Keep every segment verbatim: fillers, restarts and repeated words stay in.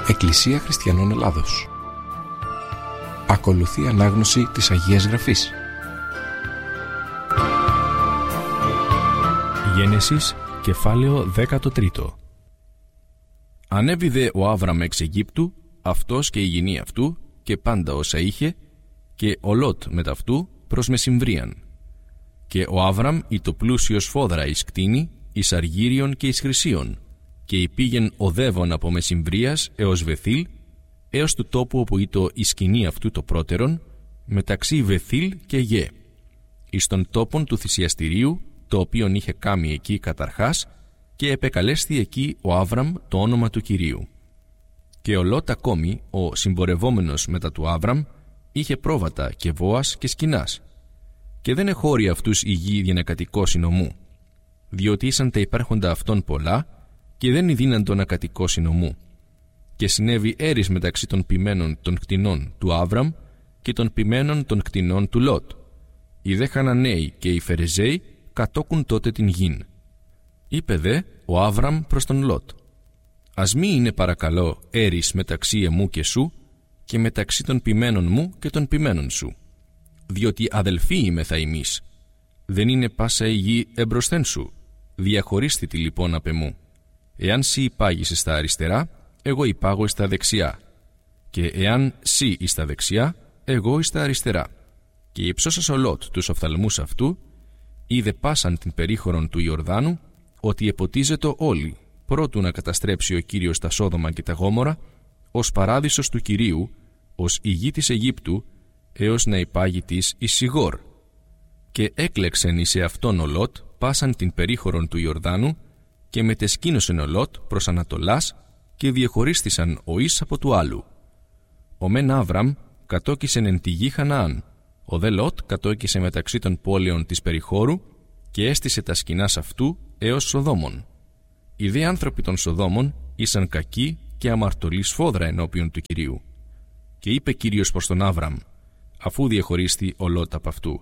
Εκκλησία Χριστιανών Ελλάδος. Ακολουθεί ανάγνωση της Αγίας Γραφής. Γένεσης, κεφάλαιο δέκατο τρίτο. Ανέβη δε ο Άβραμ εξ Αιγύπτου, αυτός και η γυνή αυτού, και πάντα όσα είχε, και ο Λώτ μεταυτού προς Μεσυμβρίαν. Και ο Άβραμ ήτο πλούσιος φόδρα εις κτήνη, εις αργύριον και εις χρυσίων, και υπήγεν οδεύων από Μεσυμβρίας έως Βεθήλ, έως του τόπου όπου ήτο η σκηνή αυτού το πρώτερον, μεταξύ Βεθήλ και Γε, εις των τόπων του θυσιαστηρίου, το οποίον είχε κάμει εκεί καταρχάς, και επεκαλέσθη εκεί ο Άβραμ το όνομα του Κυρίου. Και ο Λώτ ακόμη, ο συμπορευόμενος μετά του Άβραμ, είχε πρόβατα και βόας και σκηνάς, και δεν εχώρει αυτούς η γη για να κατοικώσει νομού, διότι ήσαν τα υπάρχοντα αυτών πολλά, και δεν ειδύναντο να κατοικώσει νομού. Και συνέβη έρης μεταξύ των ποιμένων των κτηνών του Άβραμ και των ποιμένων των κτηνών του Λώτ. Οι δε Χαναναίοι και οι Φερεζαίοι κατόκουν τότε την γην. Είπε δε ο Άβραμ προς τον Λώτ: «Ας μη είναι παρακαλώ έρης μεταξύ εμού και σου, και μεταξύ των ποιμένων μου και των ποιμένων σου, διότι αδελφοί είμεθα εμείς. Δεν είναι πάσα η γη εμπροσθέν σου, διαχωρίστη τη λοιπόν απ' εμού. Εάν σύ υπάγεις στα αριστερά, εγώ υπάγω στα δεξιά, και εάν σύ εις τα δεξιά, εγώ εις τα αριστερά». Και υψώσας ο Λώτ τους οφθαλμούς αυτού, είδε πάσαν την περίχωρον του Ιορδάνου, ότι εποτίζετο όλοι, πρώτου να καταστρέψει ο Κύριος τα Σόδομα και τα Γόμορα, ως παράδεισος του Κυρίου, ως η γη της Αιγύπτου, έως να υπάγει της εις Σιγόρ. Και έκλεξεν εις εαυτόν ο Λώτ πάσαν την περίχωρον του Ιορδάνου, και μετεσκήνωσεν ο Λώτ προς Ανατολάς, και διεχωρίστησαν ο εις από του άλλου. Ο μεν Άβραμ κατόκισεν εν τη γη Χαναάν, ο δε Λώτ κατόκισε μεταξύ των πόλεων της περιχώρου, και έστησε τα σκηνάς αυτού έως Σοδόμων. Οι δε άνθρωποι των Σοδόμων ήσαν κακοί και αμαρτωλοί σφόδρα ενώπιον του Κυρίου. Και είπε Κύριος προς τον Άβραμ, αφού διεχωρίστη ο Λώτ από αυτού: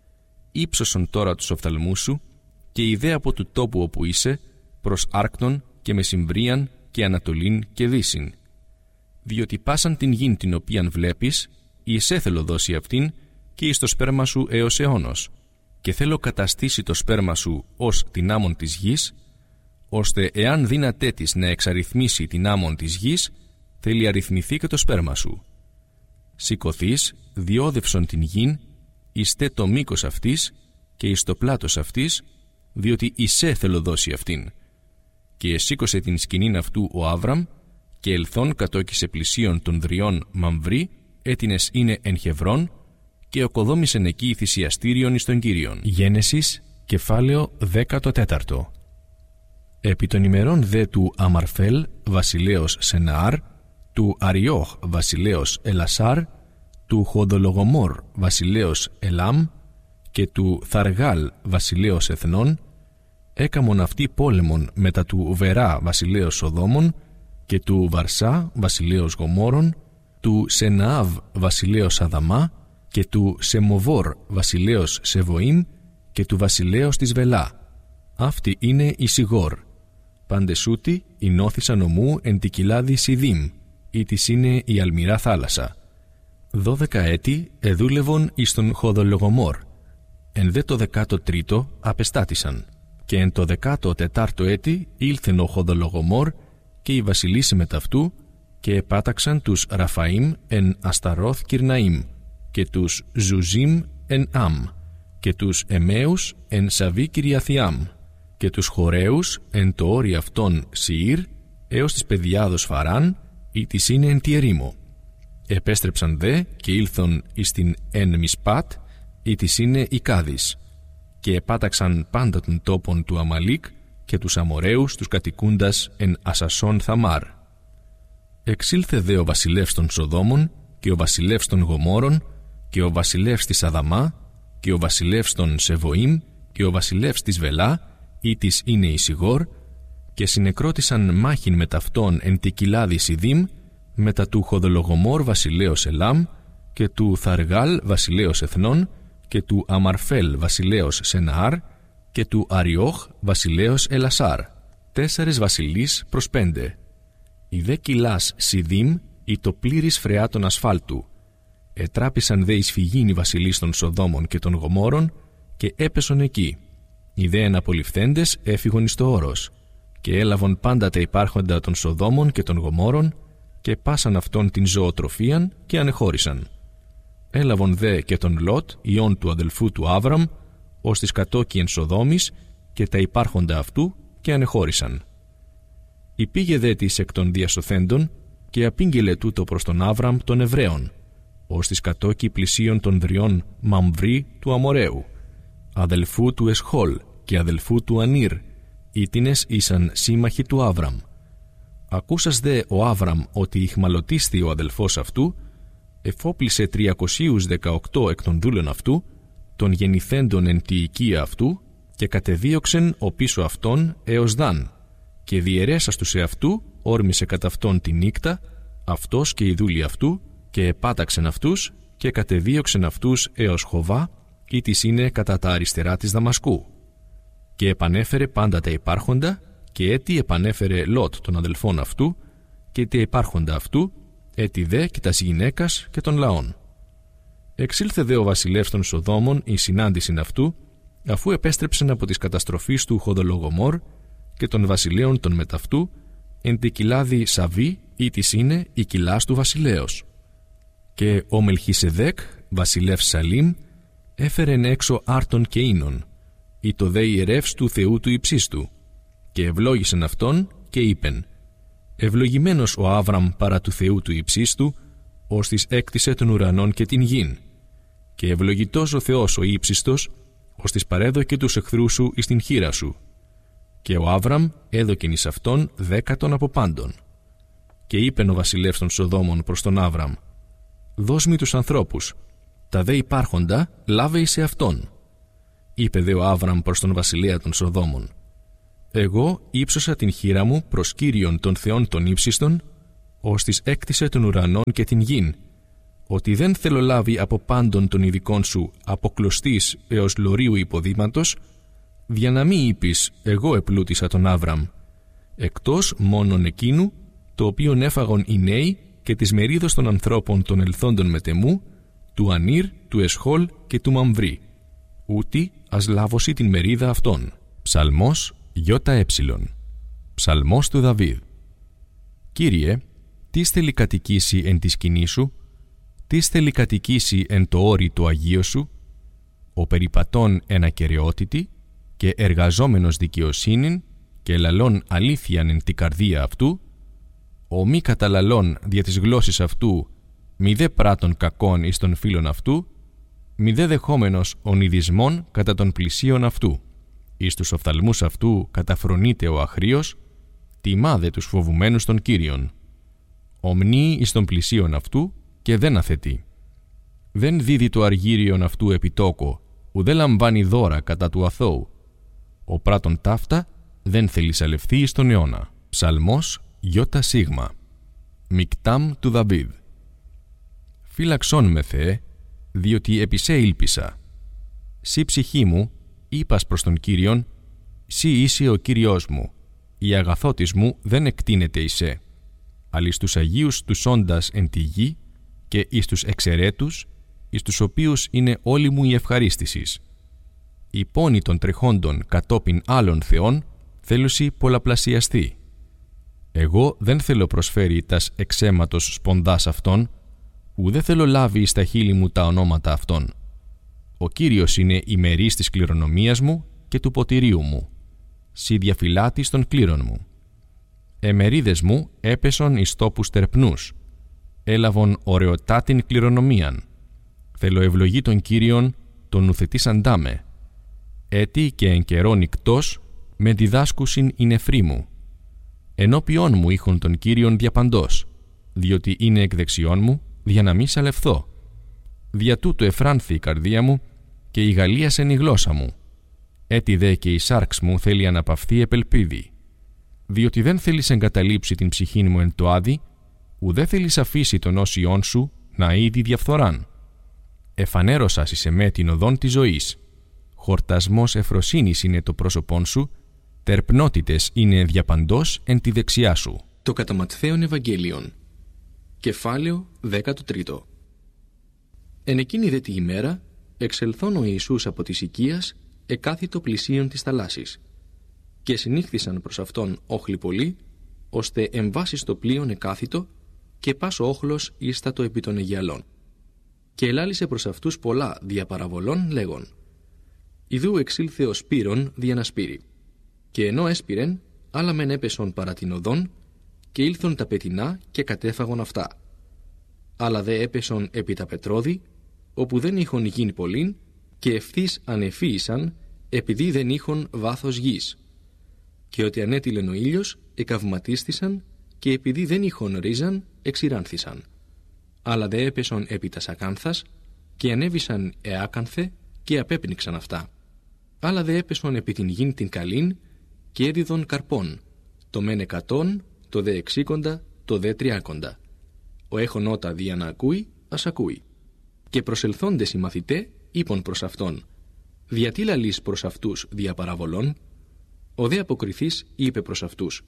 «Ήψωσον τώρα τους οφθαλμούς σου, και ιδέ από του τόπου όπου είσαι, προς Άρκτον και Μεσυμβρίαν και Ανατολήν και Δύσιν. Διότι πάσαν την γην την οποίαν βλέπεις, η εσέ θέλω δώσει αυτήν, και εις το σπέρμα σου έως αιώνος, και θέλω καταστήσει το σπέρμα σου ως την άμμον της γης, ώστε εάν δύνατέ της να εξαριθμίσει την άμμον της γης, θέλει αριθμηθεί και το σπέρμα σου. Σηκωθείς, διόδευσον την γην, εις τε το μήκος αυτής και εις το πλάτος αυτής, διότι εισέ θέλω δώσει αυτήν». Και εσήκωσε την σκηνήν αυτού ο Άβραμ, και ελθόν κατόκισε πλησίον των δριών Μαμβρή, έτινες είναι εν Χεβρών, και οκοδόμησεν εκεί θυσιαστήριον εις τον Κύριον. Γένεσης, κεφάλαιο δέκατο τέταρτο. Επί των ημερών δε του Αμαρφέλ, βασιλέως Σεναάρ, του Αριόχ, βασιλέως Ελασάρ, του Χοδολογομόρ, βασιλέως Ελάμ, και του Θαργάλ, βασιλέως Εθνών, έκαμον αυτοί πόλεμον μετά του Βερά, βασιλέως Σοδόμων, και του Βαρσά, βασιλέως Γομόρων, του Σεναάβ, βασιλέως Αδαμά, και του Σεμοβόρ, βασιλέως Σεβοήμ, και του βασιλέως της Βελά. Αυτή είναι η Σιγόρ. Παντεσούτη εινώθησαν ομού εν τη κοιλάδη Σιδήμ, ή της είναι η αλμυρά θάλασσα. Δώδεκα έτη εδούλευον εις τον Χοδολογομόρ. Εν δε το δεκάτο τρίτο απεστάτησαν. Και εν το δεκάτο τετάρτο έτη ήλθεν ο Χοδολογομόρ και οι βασιλείς μεταυτού, και επάταξαν τους Ραφαΐμ εν Ασταρόθ Κυρναΐμ, και τους Ζουζίμ εν Αμ, και τους Εμέους εν Σαβί Κυριαθιάμ, και τους Χορέους εν το όρι αυτών Σιήρ, έως της πεδιάδος Φαράν, ή της είναι εν τη ερήμο. Επέστρεψαν δε και ήλθον εις την εν Μισπάτ, ή της είναι η Κάδης, και επάταξαν πάντα των τόπων του Αμαλίκ και τους Αμοραίους τους κατοικούντας εν Ασασόν Θαμάρ. Εξήλθε δε ο βασιλεύς των Σοδόμων, και ο βασιλεύς των Γομόρων, και ο βασιλεύς της Αδαμά, και ο βασιλεύς των Σεβοήμ, και ο βασιλεύς της Βελά, ή της είναι η Σιγόρ, και συνεκρότησαν μάχην με ταυτόν εν τη κοιλάδη Σιδήμ, μετά του Χοδολογομόρ βασιλέως Ελάμ, και του Θαργάλ βασιλέως Εθνών, και του Αμαρφέλ βασιλέως Σεναάρ, και του Αριόχ βασιλέως Ελασάρ. Τέσσερις βασιλείς προς πέντε. Η δε κοιλάς Σιδήμ ή το πλήρης φρεάτων ασφάλτου. Ετράπησαν δε εις φυγήν οι βασιλείς των Σοδόμων και των Γομόρων και έπεσον εκεί. Οι δε εναπολυφθέντες έφυγον εις το όρος και έλαβον πάντα τα υπάρχοντα των Σοδόμων και των Γομόρων και πάσαν αυτόν την ζωοτροφίαν και ανεχώρησαν. Έλαβον δε και τον Λότ, ιόν του αδελφού του Άβραμ, ως της κατόκιεν Σοδόμης και τα υπάρχοντα αυτού και ανεχώρησαν. Υπήγε δε της εκ των διασωθέντων και απήγγελε τούτο προς τον Άβραμ των Εβραίων, ως της κατόκι πλησίων των δριών Μαμβρή του Αμοραίου, αδελφού του Εσχόλ και αδελφού του Ανήρ, ήτινες ήσαν σύμμαχοι του Άβραμ. Ακούσας δε ο Άβραμ ότι ηχμαλωτίσθη ο αδελφός αυτού, εφόπλησε τριακοσίους δεκαοκτώ εκ των δούλων αυτού, των γεννηθέντων εν τη οικία αυτού, και κατεδίωξεν ο πίσω αυτόν έως Δαν, και διαιρέσας του σε αυτού όρμησε κατά αυτόν τη νύκτα, αυτός και οι δούλοι αυτού, και επάταξεν αυτούς και κατεδίωξεν αυτούς έως Χοβά, ή της είναι κατά τα αριστερά της Δαμασκού. Και επανέφερε πάντα τα υπάρχοντα, και έτι επανέφερε Λότ των αδελφών αυτού, και τα υπάρχοντα αυτού, έτι δε και τας γυναίκας και των λαών. Εξήλθε δε ο βασιλεύς των Σοδόμων η συνάντησιν αυτού, αφού επέστρεψεν από της καταστροφής του Χοδολογομόρ και των βασιλέων των μεταυτού, εν τη κοιλάδη Σαβή, ή της είναι η κοιλάς του βασιλέως. Και ο Μελχισεδέκ, βασιλεύς Σαλήμ, έφερεν έξω άρτων και ίνων, ή το δε ιερεύς του Θεού του υψίστου, και ευλόγησεν αυτόν και είπεν: Ευλογημένος ο Άβραμ παρά του Θεού του υψίστου, ως της έκτισε των ουρανών και την γην, και ευλογητός ο Θεός ο ύψιστος, ως της παρέδωκε τους εχθρούς σου εις την χείρα σου. Και ο Άβραμ έδωκεν εις αυτόν δέκατον από πάντων. Και είπεν ο βασιλεύς των Σοδόμων προς τον Άβραμ: Δώσ' μη τους ανθρώπους, τα δε υπάρχοντα λάβε εις αυτόν. Είπε δε ο Άβραμ προς τον βασιλέα των Σοδόμων: Εγώ ύψωσα την χείρα μου προς Κύριον των Θεών των ύψιστων, ως της έκτισε των ουρανών και την γην, ότι δεν θέλω λάβει από πάντων των ειδικών σου αποκλωστής έως λωρίου υποδήματος, δια να μη είπεις εγώ επλούτησα τον Άβραμ, εκτός μόνον εκείνου, το οποίον έφαγον οι νέοι και της μερίδος των ανθρώπων των ελθόντων μετεμού, του Ανήρ, του Εσχόλ και του Μαμβρή, ούτι ας λάβωσι την μερίδα αυτών. Ψαλμός ΙΕ. Ψαλμός του Δαβίδ. Κύριε, τι θέλει κατοικήσει εν τη σκηνή σου, τι θέλει κατοικήσει εν το όρι το Αγίο σου, ο περιπατών εν ακεραιότητη και εργαζόμενος δικαιοσύνην και λαλών αλήθειαν εν τη καρδία αυτού, ο μη καταλαλών δια της γλώσσης αυτού, μη δε πράτων κακών εις των φίλων αυτού, μη δε δεχόμενος ονειδισμών κατά των πλησίων αυτού. Εις τους οφθαλμούς αυτού καταφρονείται ο αχρίος, τιμά δε τους φοβουμένους των Κύριων. Ομνύει εις των πλησίων αυτού και δεν αθετεί. Δεν δίδει το αργύριον αυτού επιτόκο, ουδέ λαμβάνει δώρα κατά του αθώου. Ο πράτων ταύτα δεν θελισαλευθεί εις τον αιώνα. Ψαλμός ΙΣ. Μικτάμ του Δαβίδ. Φύλαξόν με, Θεέ, διότι επί σε ήλπισα. Σύ ψυχή μου, είπας προς τον Κύριον, σύ είσαι ο Κύριος μου, η αγαθότης μου δεν εκτείνεται εις σε. Αλλά εις τους Αγίους τους όντας εν τη γη και εις τους εξαιρέτους, εις τους οποίους είναι όλη μου η ευχαρίστησης. Η πόνη των τρεχόντων κατόπιν άλλων θεών θέλουσι πολλαπλασιαστεί. Εγώ δεν θέλω προσφέρει τας εξαίματος σπονδάς αυτών, ουδέ θέλω λάβει στα χείλη μου τα ονόματα αυτών. Ο Κύριος είναι η μερής της κληρονομίας μου και του ποτηρίου μου, σύ διαφυλάτης των κλήρων μου. Εμερίδες μου έπεσον εις τόπους τερπνούς, έλαβον ωραιοτάτην κληρονομίαν. Θέλω ευλογή των Κύριων, τον ουθετήσαντά με. Έτι και εν καιρό νυκτός, με διδάσκουσιν η νεφρή μου. Ενώπιόν μου είχον τον Κύριον διαπαντός, διότι είναι εκ δεξιών μου, για να μη σαλευθώ. Δια τούτου εφράνθη η καρδία μου και η γαλλίασεν η γλώσσα μου. Έτι δε και η σάρξ μου θέλει αναπαυθεί επελπίδη. Διότι δεν θέλεις εγκαταλείψει την ψυχήν μου εν το άδει, ουδέ θέλεις αφήσει τον όσιόν σου να είδη διαφθοράν. Εφανέρωσας εις εμέ την οδόν της ζωής. Χορτασμός εφροσύνης είναι το πρόσωπόν σου, τερπνότητες είναι διαπαντός εν τη δεξιά σου. Το κατά Ματθαίον Ευαγγέλιον. Κεφάλαιο δεκατρίτο. Εν εκείνη δε τη ημέρα, εξελθών ο Ιησούς από της οικίας, εκάθιτο πλησίον της θαλάσσης. Και συνήχθησαν προς αυτόν όχλοι πολλοί, ώστε εμβάσει στο πλοίον εκάθιτο, και πας ο όχλος ίστατο επί των αιγιαλών. Και ελάλησε προς αυτούς πολλά διαπαραβολών, λέγον: Ιδού εξήλθε ο Σπύρον δια να σπείρει. Και ενώ έσπηρεν, άλλα μεν έπεσον παρά την οδόν, και ήλθον τα πετεινά και κατέφαγον αυτά. Άλλα δε έπεσον επί τα πετρώδη, όπου δεν είχον γίνει πολλήν, και ευθύς ανεφύησαν, επειδή δεν είχον βάθος γης. Και ότι ανέτειλεν ο ήλιος, εκαυματίστησαν, και επειδή δεν είχον ρίζαν, εξηράνθησαν. Άλλα δε έπεσον επί τα σακάνθας, και ανέβησαν εάκανθε, και απέπνιξαν αυτά. Άλλα δε έπεσον επί την γην την καλήν, και έδιδον καρπών, το μεν εκατόν, το δε εξήκοντα, το δε τριάκοντα. Ο έχων ότα δια να ακούει, ας ακούει. Και προσελθόντες οι μαθητέ, είπον προς αυτόν: Διατί λαλείς προς αυτούς δια παραβολών? Ο δε αποκριθής είπε προς αυτούς: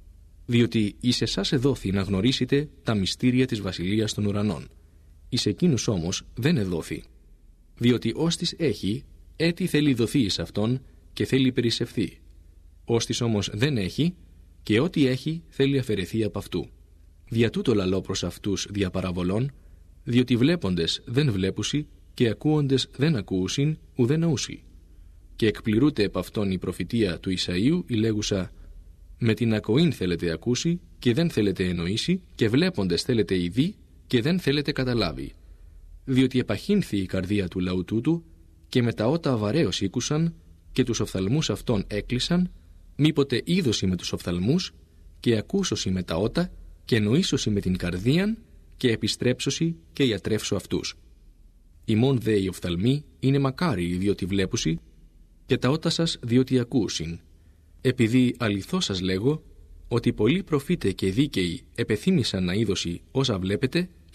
Διότι εις εσάς εδόθη να γνωρίσετε τα μυστήρια της βασιλείας των ουρανών. Εις εκείνους όμως δεν εδόθη. Διότι όστις έχει, έτι θέλει δοθεί εις αυτόν, και θέλει περισσευθεί. Όστις όμως δεν έχει, και ό,τι έχει θέλει αφαιρεθεί από αυτού. Δια τούτο λαλώ προς αυτούς δια παραβολών, διότι βλέποντες δεν βλέπουσι, και ακούοντες δεν ακούουσιν, ουδέ νοούσι. Και εκπληρούται επ' αυτόν η προφητεία του Ισαΐου, η λέγουσα: Με την ακοήν θέλετε ακούσει, και δεν θέλετε εννοήσει, και βλέποντες θέλετε ειδεί, και δεν θέλετε καταλάβει. Διότι επαχύνθη η καρδία του λαού τούτου, και με τα ότα αβαρέως ήκουσαν, και τους οφθαλμούς αυτών έκλεισαν, μήποτε είδωση με τους οφθαλμούς, και ακούσωση με τα ότα, και νοήσωση με την καρδίαν, και επιστρέψωση και ιατρεύσω αυτούς. Ημών δε οι οφθαλμοί είναι μακάριοι διότι βλέπουσι, και τα ότα σας διότι ακούσιν. Επειδή αληθώς σας λέγω, ότι πολλοί προφήτε και δίκαιοι επεθύμησαν να είδωση όσα βλέπετε,